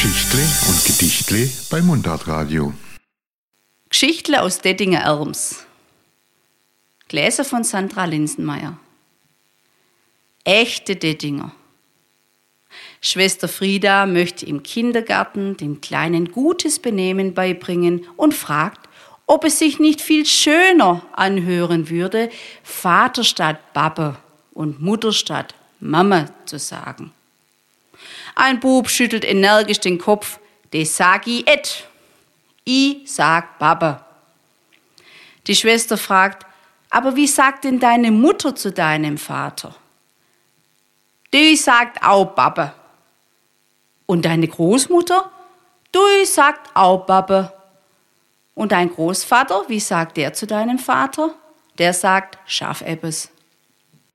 Geschichtle und Gedichtle bei Mundartradio. Geschichtle aus Dettinger Erms. Gläser von Sandra Linsenmeier. Echte Dettinger. Schwester Frieda möchte im Kindergarten den Kleinen gutes Benehmen beibringen und fragt, ob es sich nicht viel schöner anhören würde, Vater statt Papa und Mutter statt Mama zu sagen. Ein Bub schüttelt energisch den Kopf, das sag ich et. Ich sag Papa. Die Schwester fragt, aber wie sagt denn deine Mutter zu deinem Vater? Die sagt auch Papa. Und deine Großmutter? Die sagt auch Papa. Und dein Großvater, wie sagt der zu deinem Vater? Der sagt, schaff etwas.